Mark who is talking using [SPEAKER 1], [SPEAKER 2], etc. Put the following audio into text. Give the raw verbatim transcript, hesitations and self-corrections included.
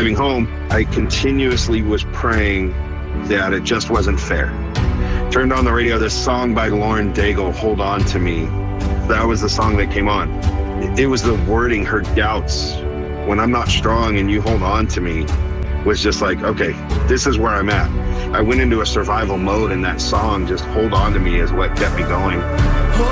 [SPEAKER 1] driving home, I continuously was praying that it just wasn't fair. Turned on the radio, this song by Lauren Daigle, Hold On To Me. That was the song that came on. It was the wording, her doubts. When I'm not strong and you hold on to me, was just like, okay, this is where I'm at. I went into a survival mode, and that song, just Hold On To Me, is what kept me going.